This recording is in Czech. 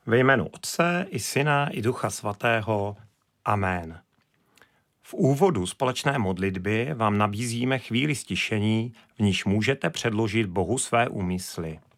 Ve jménu Otce i Syna i Ducha Svatého. Amen. V úvodu společné modlitby vám nabízíme chvíli stišení, v níž můžete předložit Bohu své úmysly.